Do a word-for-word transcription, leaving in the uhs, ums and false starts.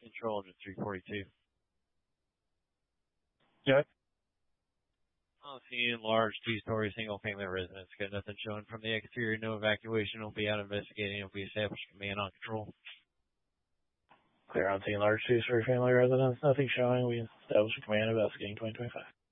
Control to three forty-two. Yeah. I'm seeing large two-story single-family residence. Got nothing showing from the exterior. No evacuation. Will be out investigating. Will be established command on control. Clear on scene, large two-story family residence. Nothing showing. We established a command investigating twenty twenty-five.